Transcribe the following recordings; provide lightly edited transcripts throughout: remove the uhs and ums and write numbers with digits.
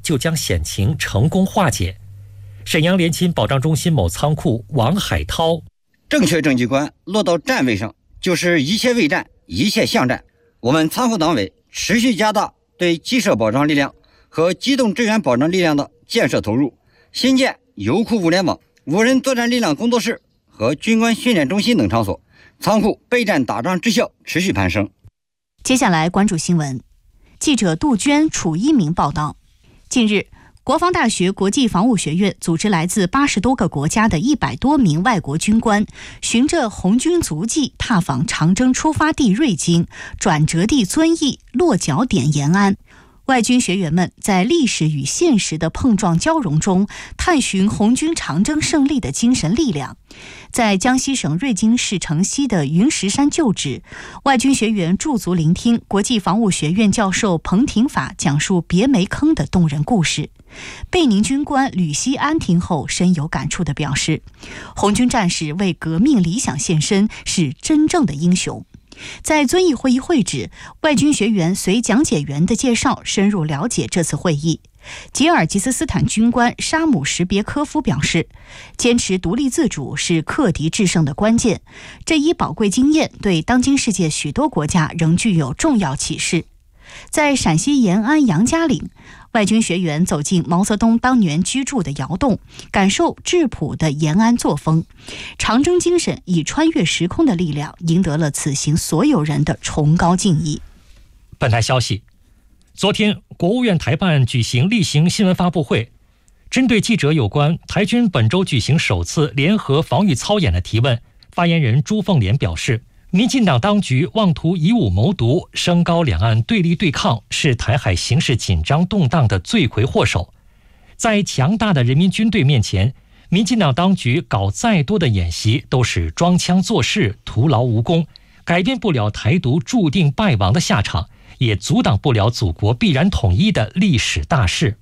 就将险情成功化解。沈阳联勤保障中心某仓库王海涛： 正确证据观落到站位上，就是一切为战，一切向战。我们仓库党委持续加大对机设保障力量和机动支援保障力量的建设投入，新建油库物联网、无人作战力量工作室和军官训练中心等场所，仓库备战打仗之效持续攀升。 接下来关注新闻，记者杜鹃、楚一鸣报道。近日，国防大学国际防务学院组织来自80多个国家的100多名外国军官，循着红军足迹踏访长征出发地瑞金、转折地遵义、落脚点延安。外军学员们在历史与现实的碰撞交融中，探寻红军长征胜利的精神力量。在江西省瑞金市城西的云石山旧址，外军学员驻足聆听国际防务学院教授彭廷法讲述别煤坑的动人故事。贝宁军官吕锡安听后深有感触地表示，红军战士为革命理想献身，是真正的英雄。在遵义会议会址，外军学员随讲解员的介绍深入了解这次会议。吉尔吉斯斯坦军官沙姆什别科夫表示，坚持独立自主是克敌制胜的关键，这一宝贵经验对当今世界许多国家仍具有重要启示。在陕西延安杨家岭，外军学员走进毛泽东当年居住的窑洞，感受质朴的延安作风。长征精神以穿越时空的力量，赢得了此行所有人的崇高敬意。 本台消息，昨天国务院台办举行例行新闻发布会，针对记者有关台军本周举行首次联合防御操演的提问，发言人朱凤莲表示，民进党当局妄图以武谋独，升高两岸对立对抗，是台海形势紧张动荡的罪魁祸首。在强大的人民军队面前，民进党当局搞再多的演习都是装腔作势，徒劳无功，改变不了台独注定败亡的下场，也阻挡不了祖国必然统一的历史大势。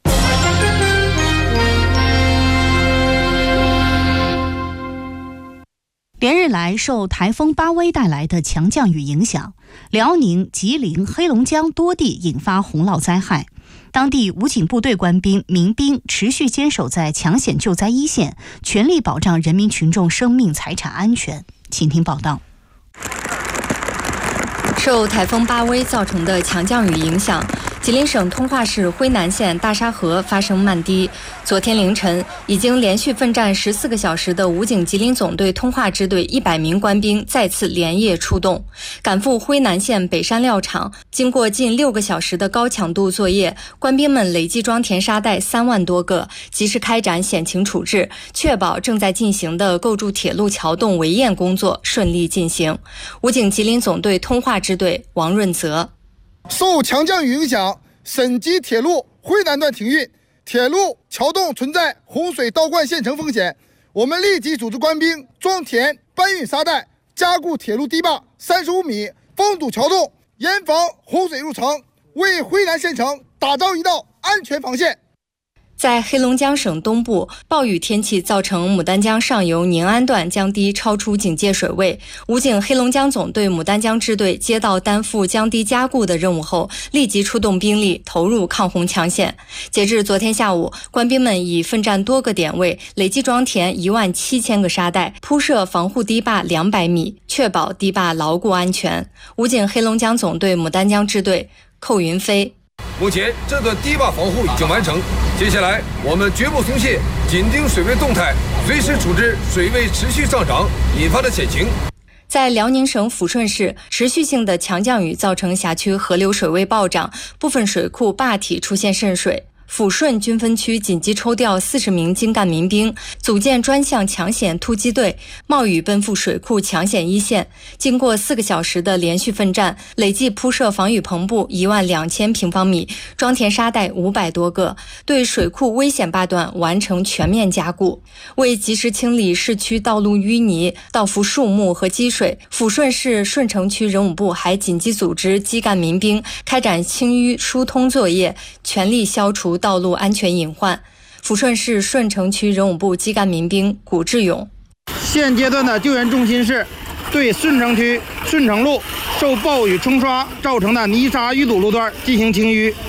连日来，受台风巴威带来的强降雨影响，辽宁、吉林、黑龙江多地引发洪涝灾害。当地武警部队官兵、民兵持续坚守在抢险救灾一线，全力保障人民群众生命财产安全。请听报道。 受台风巴威造成的强降雨影响，吉林省通化市辉南县大沙河发生漫堤。昨天凌晨，已经连续奋战14个小时的武警吉林总队通化支队100名官兵再次连夜出动，赶赴辉南县北山料场。经过近6个小时的高强度作业，官兵们累计装填沙袋3万多个，及时开展险情处置，确保正在进行的构筑铁路桥洞围堰工作顺利进行。武警吉林总队通化支队王润泽： 受强降雨影响，沈吉铁路辉南段停运，铁路桥洞存在洪水倒灌陷沉风险。我们立即组织官兵装填搬运沙袋，加固铁路堤坝35米，封堵桥洞，严防洪水入城，为辉南县城打造一道安全防线。 在黑龙江省东部，暴雨天气造成牡丹江上游宁安段江堤超出警戒水位。武警黑龙江总队牡丹江支队接到担负江堤加固的任务后，立即出动兵力投入抗洪抢险。截至昨天下午，官兵们已奋战多个点位，累计装填17000个沙袋，铺设防护堤坝200米，确保堤坝牢固安全。武警黑龙江总队牡丹江支队寇云飞： 目前这段堤坝防护已经完成，接下来我们绝不松懈，紧盯水位动态，随时处置水位持续上涨引发的险情。 在辽宁省抚顺市，持续性的强降雨造成辖区河流水位暴涨，部分水库坝体出现渗水。抚顺军分区紧急抽调40名精干民兵，组建专项抢险突击队，冒雨奔赴水库抢险一线。经过4个小时的连续奋战，累计铺设防雨篷布12000平方米，装填沙袋500多个，对水库危险坝段完成全面加固。为及时清理市区道路淤泥、倒伏树木和积水，抚顺市顺城区人武部还紧急组织基干民兵开展清淤疏通作业，全力消除道路安全隐患。抚顺市顺城区人武部基干民兵古志勇： 现阶段的救援重心是对顺城区顺城路受暴雨冲刷造成的泥沙淤堵路段进行清淤，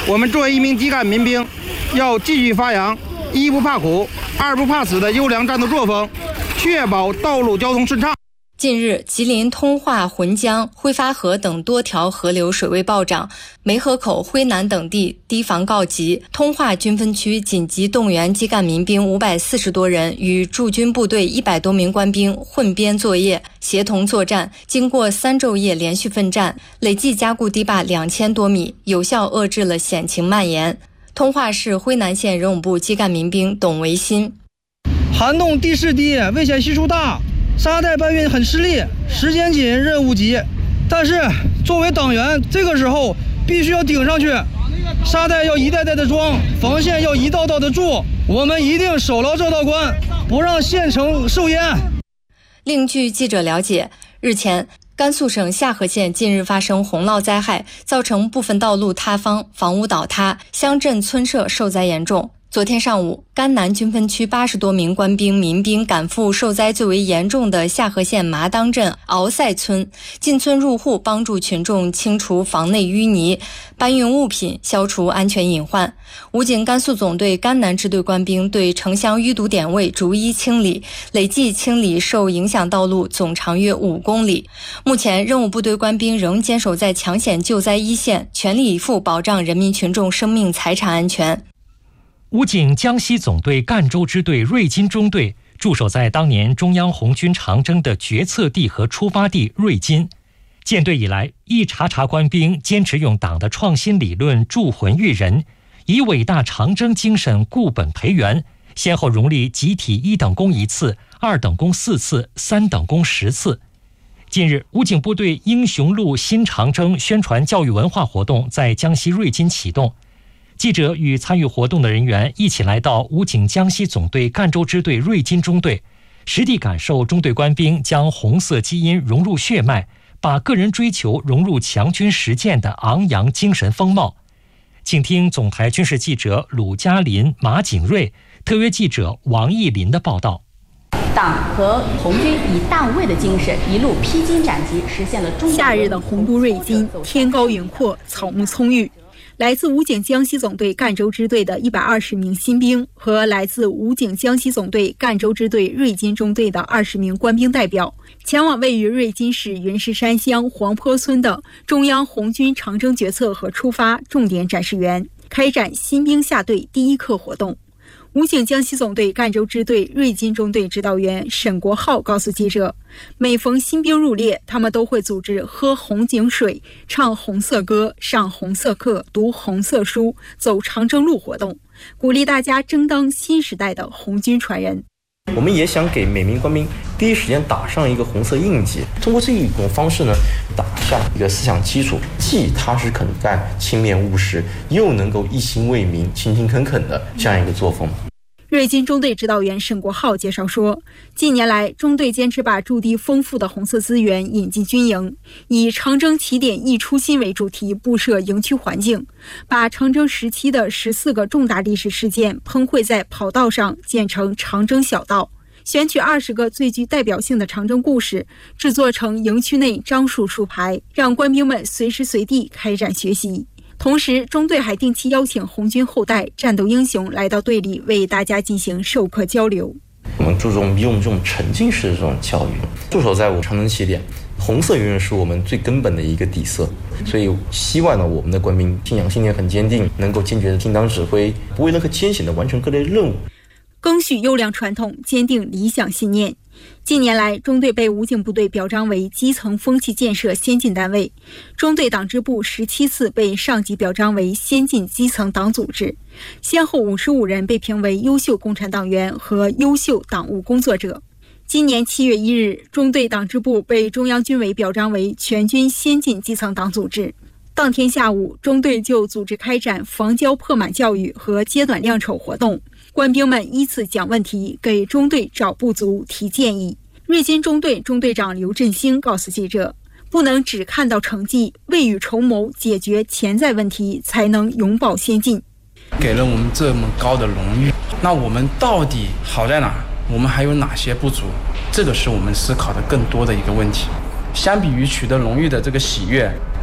我们作为一名基干民兵，要继续发扬一不怕苦、二不怕死的优良战斗作风，确保道路交通顺畅。 近日，吉林通化、浑江、挥发河等多条河流水位暴涨，梅河口、辉南等地堤防告急。通化军分区紧急动员基干民兵540多人，与驻军部队100多名官兵混编作业，协同作战。经过3昼夜连续奋战，累计加固堤坝2000多米，有效遏制了险情蔓延。通化市辉南县人武部基干民兵董维新： 涵洞地势低，危险系数大，沙袋搬运很吃力，时间紧，任务急。但是作为党员，这个时候必须要顶上去，沙袋要一袋袋的装，防线要一道道的筑，我们一定守牢这道关，不让县城受淹。 另据记者了解，日前甘肃省夏河县近日发生洪涝灾害，造成部分道路塌方、房屋倒塌，乡镇村社受灾严重。昨天上午，甘南军分区80多名官兵、民兵赶赴受灾最为严重的夏河县麻当镇敖塞村，进村入户，帮助群众清除房内淤泥，搬运物品，消除安全隐患。武警甘肃总队甘南支队官兵对城乡淤堵点位逐一清理，累计清理受影响道路总长约5公里。目前，任务部队官兵仍坚守在抢险救灾一线，全力以赴保障人民群众生命财产安全。 武警江西总队赣州支队瑞金中队驻守在当年中央红军长征的决策地和出发地瑞金。建队以来，一茬茬官兵坚持用党的创新理论铸魂育人，以伟大长征精神固本培元，先后荣立集体1等功1次、2等功4次、3等功10次。近日，武警部队英雄路新长征宣传教育文化活动在江西瑞金启动。记者与参与活动的人员一起来到武警江西总队赣州支队瑞金中队，实地感受中队官兵将红色基因融入血脉，把个人追求融入强军实践的昂扬精神风貌。请听总台军事记者鲁嘉林、马景瑞，特约记者王艺林的报道。 党和红军以大无畏的精神，一路披荆斩棘，实现了中国。 夏日的洪都瑞金，天高云阔，草木葱郁。来自武警江西总队赣州支队的120名新兵和来自武警江西总队赣州支队瑞金中队的20名官兵代表，前往位于瑞金市云石山乡黄坡村的中央红军长征决策和出发重点展示园，开展新兵下队第一课活动。武警江西总队赣州支队瑞金中队指导员沈国浩告诉记者，每逢新兵入列，他们都会组织喝红警水、唱红色歌、上红色课、读红色书、走长征路活动，鼓励大家争当新时代的红军传人。 我们也想给每名官兵第一时间打上一个红色印记，通过这一种方式呢，打下一个思想基础，既踏实肯干、勤勉务实，又能够一心为民、勤勤恳恳的这样一个作风。 瑞金中队指导员沈国浩介绍说，近年来中队坚持把驻地丰富的红色资源引进军营，以长征起点一初心为主题布设营区环境，把长征时期的14个重大历史事件喷绘在跑道上，建成长征小道，选取20个最具代表性的长征故事，制作成营区内樟树树牌，让官兵们随时随地开展学习。同时，中队还定期邀请红军后代、战斗英雄来到队里，为大家进行授课交流。 我们注重用这种沉浸式的这种教育，驻守在我长征起点，红色永远是我们最根本的一个底色。所以，希望呢，我们的官兵信仰信念很坚定，能够坚决的听党指挥，不畏任何艰险的完成各类任务。 赓续优良传统，坚定理想信念。近年来，中队被武警部队表彰为基层风气建设先进单位，中队党支部17次被上级表彰为先进基层党组织，先后55人被评为优秀共产党员和优秀党务工作者。今年7月1日，中队党支部被中央军委表彰为全军先进基层党组织。当天下午，中队就组织开展防骄破满教育和揭短亮丑活动，官兵们依次讲问题，给中队找不足、提建议。瑞金中队中队长刘振兴告诉记者，不能只看到成绩，未雨绸缪，解决潜在问题，才能永葆先进。 给了我们这么高的荣誉，那我们到底好在哪？我们还有哪些不足？这个是我们思考的更多的一个问题。相比于取得荣誉的这个喜悦，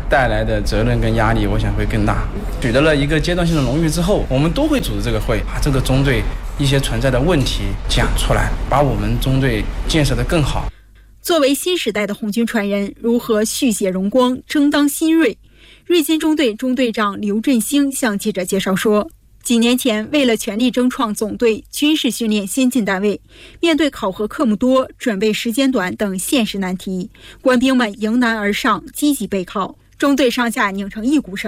带来的责任跟压力，我想会更大。取得了一个阶段性的荣誉之后，我们都会组织这个会，把这个中队一些存在的问题讲出来，把我们中队建设得更好。 作为新时代的红军传人，如何续写荣光，争当新锐？锐金中队中队长刘振兴向记者介绍说，几年前，为了全力争创总队军事训练先进单位，面对考核科目多、准备时间短等现实难题，官兵们迎难而上，积极备考，中队上下拧成一股绳。